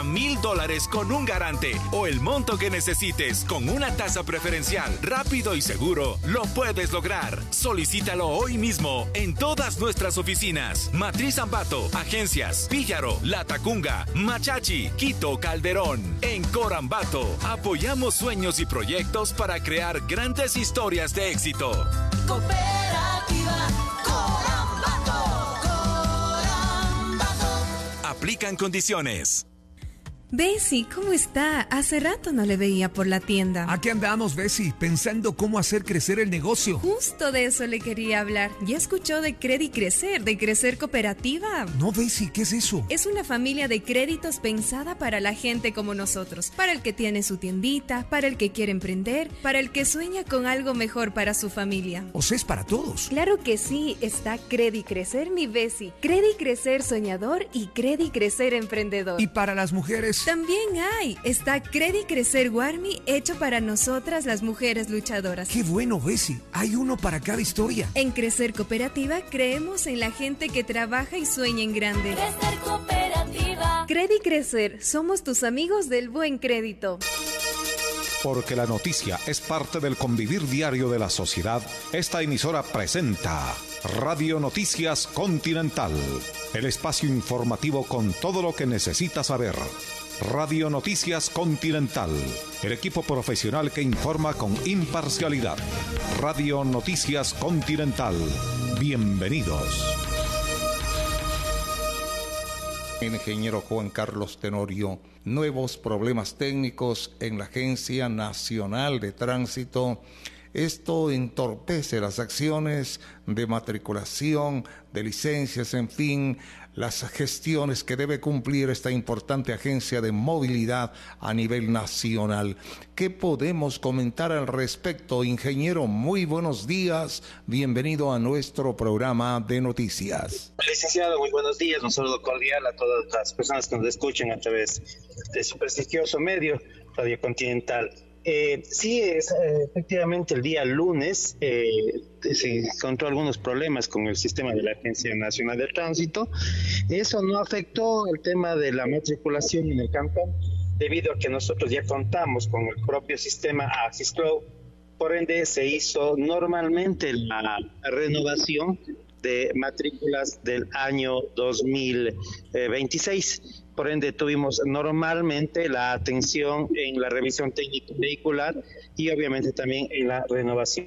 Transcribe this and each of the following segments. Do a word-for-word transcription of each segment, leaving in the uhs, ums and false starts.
Mil dólares con un garante o el monto que necesites con una tasa preferencial, rápido y seguro, lo puedes lograr. Solicítalo hoy mismo en todas nuestras oficinas. Matriz Ambato, Agencias, Píllaro, Latacunga, Machachi, Quito, Calderón. En Corambato, apoyamos sueños y proyectos para crear grandes historias de éxito. Cooperativa Corambato. Corambato. Aplican condiciones. Bessie, ¿cómo está? Hace rato no le veía por la tienda. Aquí andamos, Bessie, pensando cómo hacer crecer el negocio. Justo de eso le quería hablar. ¿Ya escuchó de Credi Crecer, de Crecer Cooperativa? No, Bessie, ¿qué es eso? Es una familia de créditos pensada para la gente como nosotros. Para el que tiene su tiendita, para el que quiere emprender, para el que sueña con algo mejor para su familia. O sea, es para todos. Claro que sí, está Credi Crecer, mi Bessie. Credi Crecer Soñador y Credi Crecer Emprendedor. ¿Y para las mujeres? También hay. Está Credi Crecer Warmi, hecho para nosotras las mujeres luchadoras. ¡Qué bueno, Bessie! Hay uno para cada historia. En Crecer Cooperativa creemos en la gente que trabaja y sueña en grande. Crecer Cooperativa. Credi Crecer, somos tus amigos del buen crédito. Porque la noticia es parte del convivir diario de la sociedad, esta emisora presenta Radio Noticias Continental, el espacio informativo con todo lo que necesitas saber. Radio Noticias Continental, el equipo profesional que informa con imparcialidad. Radio Noticias Continental, bienvenidos. Ingeniero Juan Carlos Tenorio, nuevos problemas técnicos en la Agencia Nacional de Tránsito. Esto entorpece las acciones de matriculación, de licencias, en fin, las gestiones que debe cumplir esta importante agencia de movilidad a nivel nacional. ¿Qué podemos comentar al respecto, ingeniero? Muy buenos días, bienvenido a nuestro programa de noticias. Licenciado, muy buenos días, un saludo cordial a todas las personas que nos escuchan a través de su prestigioso medio, Radio Continental. Eh, sí, es, eh, efectivamente el día lunes eh, se encontró algunos problemas con el sistema de la Agencia Nacional de Tránsito. Eso no afectó el tema de la matriculación en el cantón, debido a que nosotros ya contamos con el propio sistema Axis Cloud. Por ende, se hizo normalmente la renovación de matrículas del año dos mil veintiséis. Por ende, tuvimos normalmente la atención en la revisión técnica vehicular y obviamente también en la renovación.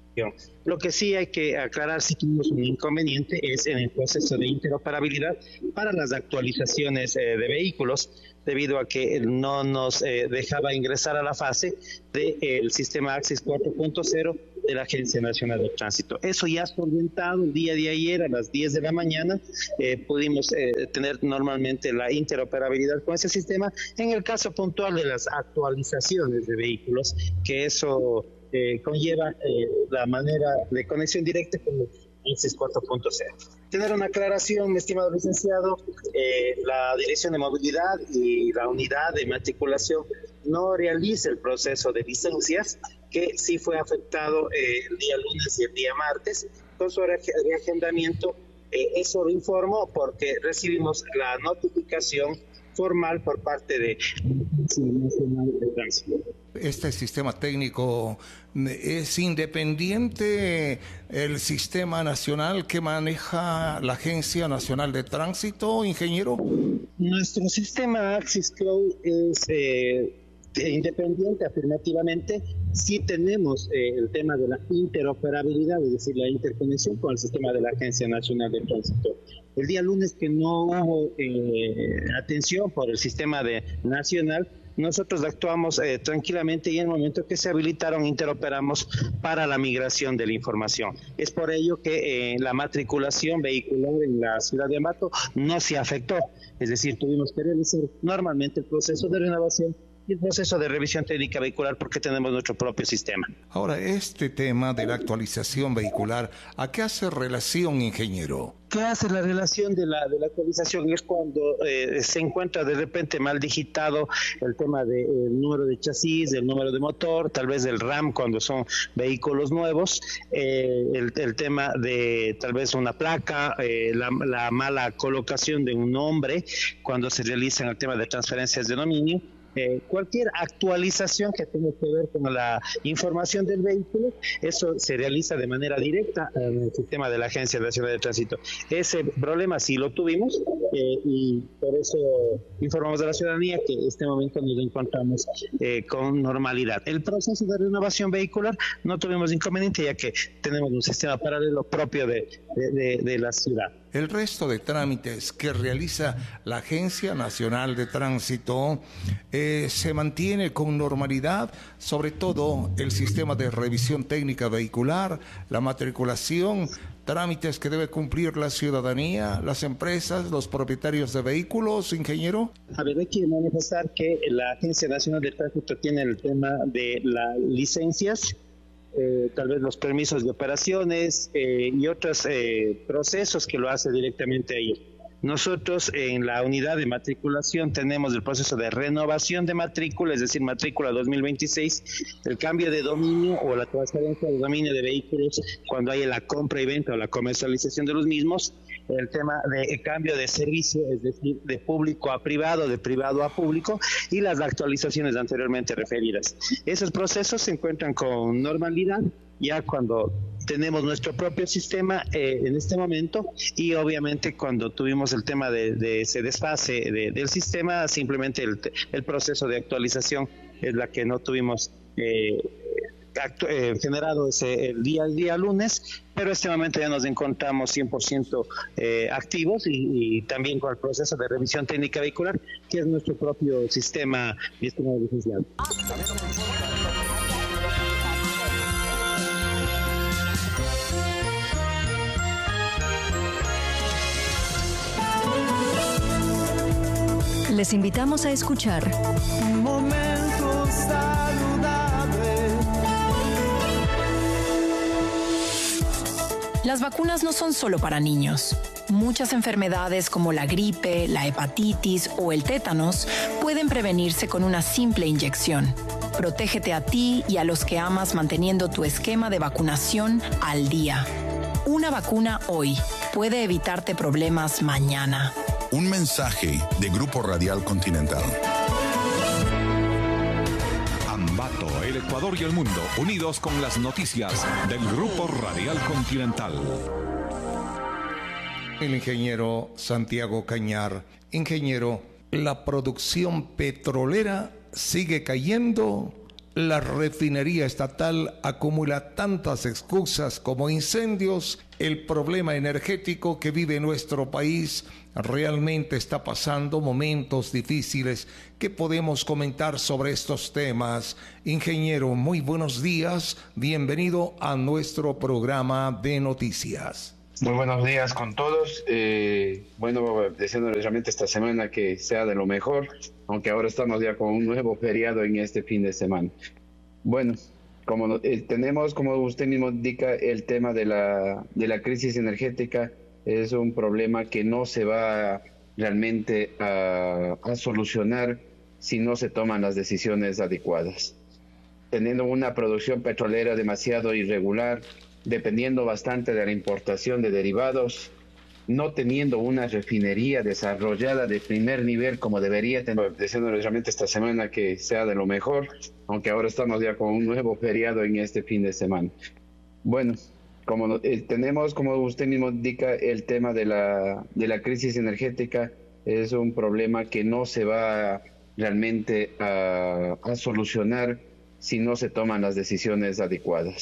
Lo que sí hay que aclarar, si tuvimos un inconveniente, es en el proceso de interoperabilidad para las actualizaciones eh, de vehículos, debido a que no nos eh, dejaba ingresar a la fase del de, eh, sistema Axis cuatro punto cero de la Agencia Nacional de Tránsito. Eso ya solventado el día de ayer a las diez de la mañana, eh, pudimos eh, tener normalmente la interoperabilidad con ese sistema. En el caso puntual de las actualizaciones de vehículos, que eso eh, conlleva eh, la manera de conexión directa con el Axis cuatro punto cero. Tener una aclaración, mi estimado licenciado, eh, la Dirección de Movilidad y la Unidad de Matriculación no realiza el proceso de licencias, que sí fue afectado eh, el día lunes y el día martes con su reagendamiento. Eh, eso lo informo porque recibimos la notificación formal por parte de Nacional de Tránsito. Este sistema técnico es independiente el sistema nacional que maneja la Agencia Nacional de Tránsito, ingeniero. Nuestro sistema Axis Cloud es eh, independiente, afirmativamente. Sí tenemos eh, el tema de la interoperabilidad, es decir, la interconexión con el sistema de la Agencia Nacional de Tránsito. El día lunes, que no hubo eh, atención por el sistema de nacional, nosotros actuamos eh, tranquilamente y en el momento que se habilitaron interoperamos para la migración de la información. Es por ello que eh, la matriculación vehicular en la ciudad de Ambato no se afectó, es decir, tuvimos que realizar normalmente el proceso de renovación el proceso de revisión técnica vehicular porque tenemos nuestro propio sistema. Ahora, este tema de la actualización vehicular, ¿a qué hace relación, ingeniero? ¿Qué hace la relación de la, de la actualización? Es cuando eh, se encuentra de repente mal digitado el tema del número de chasis, el número de motor, tal vez el RAM cuando son vehículos nuevos, eh, el, el tema de tal vez una placa, eh, la, la mala colocación de un nombre cuando se realizan el tema de transferencias de dominio. Eh, cualquier actualización que tenga que ver con la información del vehículo, eso se realiza de manera directa en el sistema de la Agencia Nacional de Tránsito. Ese problema sí lo tuvimos eh, y por eso informamos a la ciudadanía que en este momento nos encontramos eh, con normalidad. El proceso de renovación vehicular no tuvimos inconveniente ya que tenemos un sistema paralelo propio de, de, de, de la ciudad. El resto de trámites que realiza la Agencia Nacional de Tránsito eh, se mantiene con normalidad, sobre todo el sistema de revisión técnica vehicular, la matriculación, trámites que debe cumplir la ciudadanía, las empresas, los propietarios de vehículos, ingeniero. A ver, hay que manifestar que la Agencia Nacional de Tránsito tiene el tema de las licencias, Eh, tal vez los permisos de operaciones eh, y otros eh, procesos que lo hace directamente ahí. Nosotros en la unidad de matriculación tenemos el proceso de renovación de matrícula, es decir, matrícula dos mil veintiséis, el cambio de dominio o la transferencia de dominio de vehículos cuando hay la compra y venta o la comercialización de los mismos, el tema de cambio de servicio, es decir, de público a privado, de privado a público, y las actualizaciones anteriormente referidas. Esos procesos se encuentran con normalidad ya cuando tenemos nuestro propio sistema eh, en este momento, y obviamente cuando tuvimos el tema de, de ese desfase de, del sistema, simplemente el, el proceso de actualización es la que no tuvimos eh, actu- eh, generado ese, el día el día lunes, pero en este momento ya nos encontramos cien por ciento eh, activos y, y también con el proceso de revisión técnica vehicular, que es nuestro propio sistema, mi estimado licenciado. Les invitamos a escuchar Un momento saludable. Las vacunas no son solo para niños. Muchas enfermedades como la gripe, la hepatitis o el tétanos pueden prevenirse con una simple inyección. Protégete a ti y a los que amas manteniendo tu esquema de vacunación al día. Una vacuna hoy puede evitarte problemas mañana. Un mensaje de Grupo Radial Continental. Ambato, el Ecuador y el mundo, unidos con las noticias del Grupo Radial Continental. El ingeniero Santiago Cañar. Ingeniero, la producción petrolera sigue cayendo. La refinería estatal acumula tantas excusas como incendios. El problema energético que vive nuestro país realmente está pasando momentos difíciles. ¿Qué podemos comentar sobre estos temas? Ingeniero, muy buenos días. Bienvenido a nuestro programa de noticias. Muy buenos días con todos. Eh, bueno, deseándoles realmente esta semana que sea de lo mejor, aunque ahora estamos ya con un nuevo feriado en este fin de semana. Bueno, como eh, tenemos, como usted mismo indica, el tema de la, de la crisis energética es un problema que no se va realmente a, a solucionar si no se toman las decisiones adecuadas. Teniendo una producción petrolera demasiado irregular, dependiendo bastante de la importación de derivados, no teniendo una refinería desarrollada de primer nivel como debería tener, deseándoles realmente esta semana que sea de lo mejor, aunque ahora estamos ya con un nuevo feriado en este fin de semana. Bueno, como eh, tenemos, como usted mismo indica, el tema de la, de la crisis energética es un problema que no se va realmente a, a solucionar si no se toman las decisiones adecuadas.